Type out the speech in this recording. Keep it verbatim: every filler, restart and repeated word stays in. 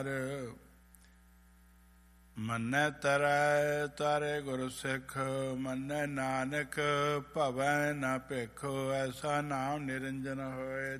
ਮੰਨੈ ਤਰੈ ਤਾਰੇ ਗੁਰ ਸਿੱਖ, ਮੰਨੈ ਨਾਨਕ ਭਵੈ ਨਾ ਭਿਖ। ਐਸਾ ਨਾਮ ਨਿਰੰਜਨ ਹੋਏ।